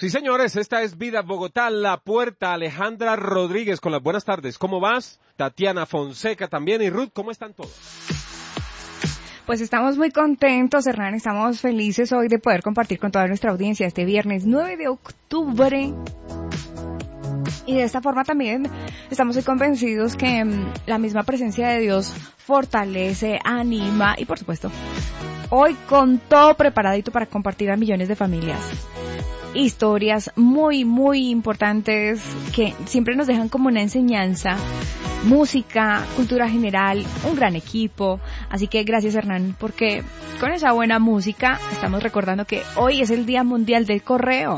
Sí, señores, esta es Vida Bogotá, La Puerta. Alejandra Rodríguez con las buenas tardes. ¿Cómo vas? Tatiana Fonseca también. Y Ruth, ¿cómo están todos? Pues estamos muy contentos, Hernán, estamos felices hoy de poder compartir con toda nuestra audiencia este viernes 9 de octubre. Y de esta forma también estamos muy convencidos que la misma presencia de Dios fortalece, anima y por supuesto, hoy con todo preparadito para compartir a millones de familias. Historias muy, muy importantes que siempre nos dejan como una enseñanza, música, cultura general, un gran equipo. Así que gracias, Hernán, porque con esa buena música estamos recordando que hoy es el Día Mundial del Correo.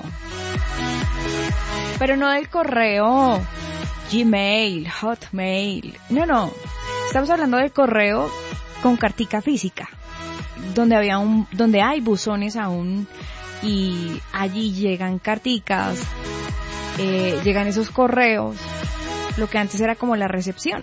Pero no del correo Gmail, Hotmail, no, estamos hablando del correo con cartica física, donde hay buzones aún y allí llegan carticas, llegan esos correos, lo que antes era como la recepción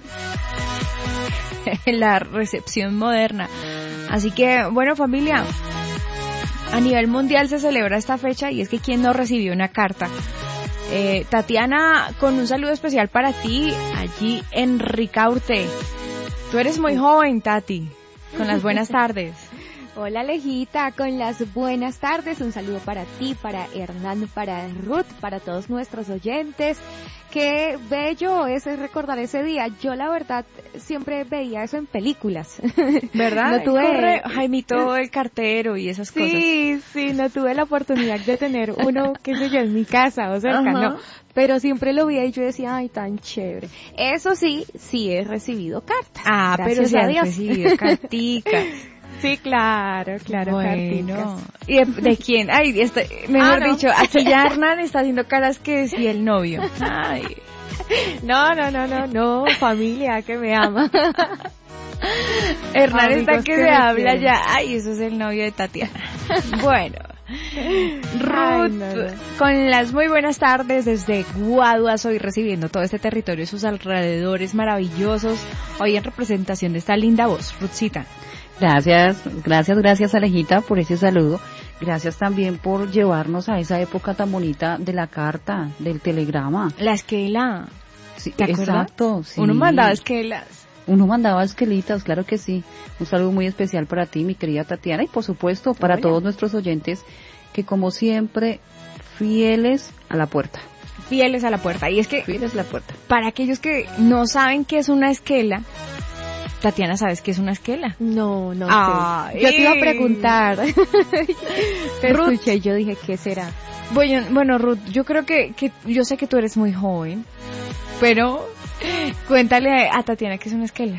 moderna. Así que, bueno, familia, a nivel mundial se celebra esta fecha y es que ¿quién no recibió una carta? Tatiana, con un saludo especial para ti, allí en Ricaurte. Tú eres muy joven, Tati, con las buenas tardes. Hola, Alejita, con las buenas tardes. Un saludo para ti, para Hernán, para Ruth, para todos nuestros oyentes. Qué bello es recordar ese día. Yo, la verdad, siempre veía eso en películas. ¿Verdad? No tuve... Jaimito el cartero y esas cosas. Sí, no tuve la oportunidad de tener uno, qué sé yo, en mi casa o cerca, no. Pero siempre lo veía y yo decía, ay, tan chévere. Eso sí he recibido cartas. Ah, gracias pero sí a has Dios. recibido carticas. Sí, claro, Bueno. carticas. ¿Y de quién? Ay, mejor dicho, aquí ya Hernán está haciendo caras que sí el novio. Ay. No, familia que me ama. Hernán Amigos está que se habla quieren. Ya. Ay, eso es el novio de Tatiana. Bueno. Ruth, con las muy buenas tardes desde Guaduas, hoy recibiendo todo este territorio y sus alrededores maravillosos, hoy en representación de esta linda voz, Ruthcita. Gracias Alejita por ese saludo. Gracias también por llevarnos a esa época tan bonita de la carta, del telegrama. La esquela. Sí, ¿te acuerdas? Exacto, sí. Uno mandaba esquelas. Uno mandaba esquelitas, claro que sí. Un saludo muy especial para ti, mi querida Tatiana, y por supuesto para todos nuestros oyentes que como siempre, fieles a la puerta. Fieles a la puerta. Y es que, fieles a la puerta. Para aquellos que no saben qué es una esquela, Tatiana, ¿sabes qué es una esquela? No sé. Yo te iba a preguntar. Te Ruth, escuché, yo dije, ¿qué será? Bueno, Ruth, yo creo que yo sé que tú eres muy joven, pero cuéntale a Tatiana qué es una esquela.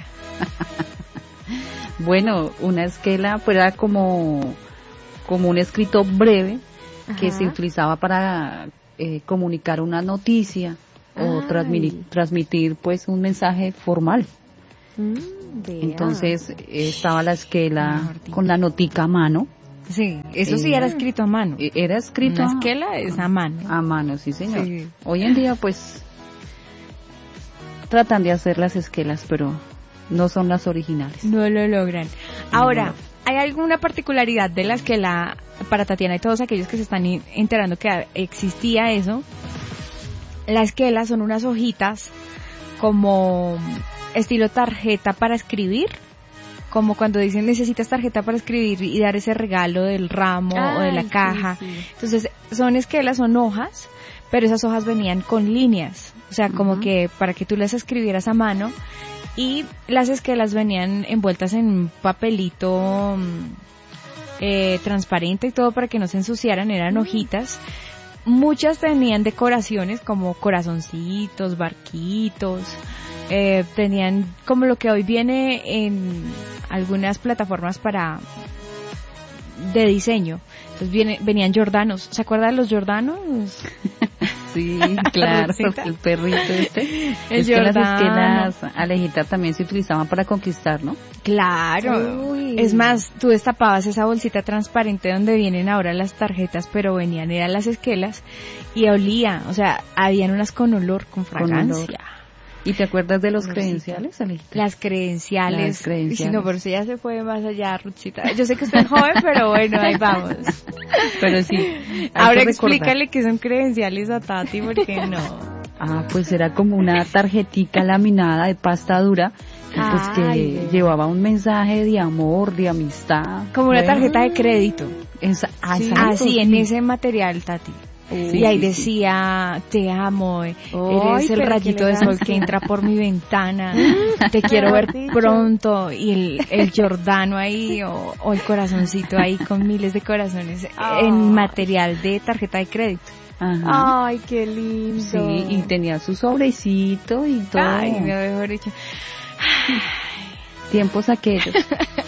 Bueno, una esquela pues era como un escrito breve que se utilizaba para comunicar una noticia o transmitir pues un mensaje formal. Entonces estaba la esquela con la notica a mano. Sí, eso sí era escrito a mano. Era escrito. Una esquela es a mano. A mano, sí, señor. Sí. Hoy en día pues tratan de hacer las esquelas, pero no son las originales. No lo logran. Ahora, ¿hay alguna particularidad de la esquela para Tatiana y todos aquellos que se están enterando que existía eso? La esquela son unas hojitas como estilo tarjeta para escribir, como cuando dicen necesitas tarjeta para escribir y dar ese regalo del ramo o de la caja. Sí. Entonces son esquelas, son hojas, pero esas hojas venían con líneas, o sea, como que para que tú las escribieras a mano, y las esquelas venían envueltas en papelito transparente y todo para que no se ensuciaran, eran hojitas. Muchas tenían decoraciones como corazoncitos, barquitos, tenían como lo que hoy viene en algunas plataformas de diseño. Entonces venían Jordanos. ¿Se acuerdan de los Jordanos? Sí, claro, el perrito Es que las esquelas, Alejita, también se utilizaban para conquistar, ¿no? Claro. Uy. Es más, tú destapabas esa bolsita transparente donde vienen ahora las tarjetas, pero eran las esquelas y olía, o sea, habían unas con olor, con fragancia. ¿Y te acuerdas de los credenciales, Alejita? Las credenciales. Las credenciales. Sí, no, pero si ya se fue más allá, Ruthcita. Yo sé que usted es joven, pero bueno, ahí vamos. Pero sí. Ahora explícale qué son credenciales a Tati, porque no. Pues era como una tarjetica laminada de pasta dura, pues que llevaba un mensaje de amor, de amistad. Como una tarjeta de crédito. Así, en ese material, Tati. Y ahí decía, te amo, eres el rayito de sol que entra por mi ventana, te quiero ver pronto, y el Giordano ahí, o el corazoncito ahí con miles de corazones en material de tarjeta de crédito. Ajá. Ay, qué lindo. Sí, y tenía su sobrecito y todo. Ay, mejor dicho. Tiempos aquellos.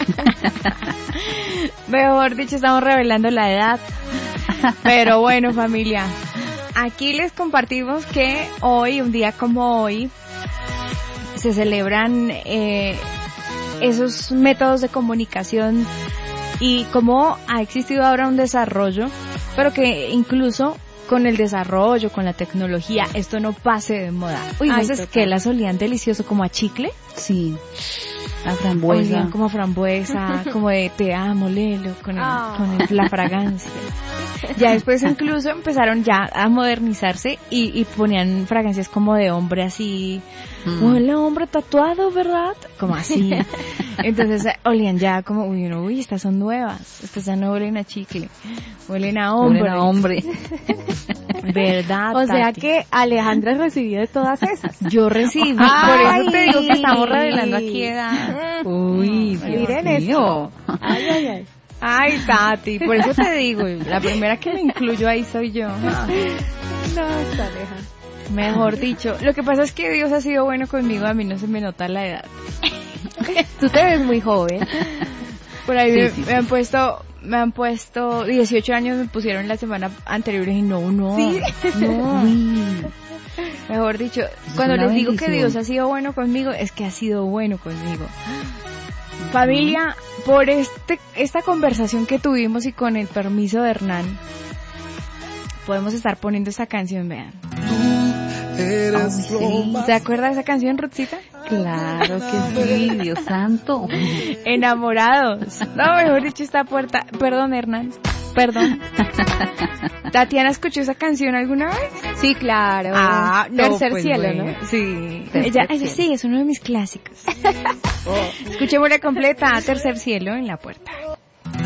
Mejor dicho, estamos revelando la edad. Pero bueno, familia, aquí les compartimos que hoy, un día como hoy, se celebran esos métodos de comunicación y cómo ha existido ahora un desarrollo, pero que incluso con el desarrollo, con la tecnología, esto no pase de moda. Uy, ¿sabes que las olían delicioso como a chicle? Sí. A frambuesa. Olían como a frambuesa, como de te amo, Lelo, con la fragancia. Ya después incluso empezaron ya a modernizarse y ponían fragancias como de hombre así, hola, hombre tatuado, ¿verdad? Como así. Entonces olían ya como, uy, estas son nuevas, estas ya no huelen a chicle, huelen a hombre. Huelen a hombre. ¿Verdad, O sea Tati? que Alejandra recibió de todas esas. Yo recibí, por eso te digo que estamos revelando aquí edad. Uy, miren Dios mío. esto. Ay. Ay, Tati, por eso te digo, la primera que me incluyo ahí soy yo. No, Aleja. Mejor dicho, lo que pasa es que Dios ha sido bueno conmigo, a mí no se me nota la edad. Tú te ves muy joven. Por ahí me han puesto 18 años, me pusieron la semana anterior y no. ¿Sí? No. Mejor dicho, cuando les digo que Dios ha sido bueno conmigo, es que ha sido bueno conmigo. Familia, por esta conversación que tuvimos y con el permiso de Hernán, podemos estar poniendo esta canción, vean. Sí. ¿Se acuerda de esa canción, Ruthcita? Claro que sí, Dios santo. Enamorados. No, mejor dicho, esta puerta. Perdón, Hernán. Perdón. ¿Tatiana escuchó esa canción alguna vez? Sí, claro. No, Tercer pues cielo, bueno. ¿no? Sí. Ella sí, es uno de mis clásicos. Escuchémosla completa, Tercer cielo en la puerta.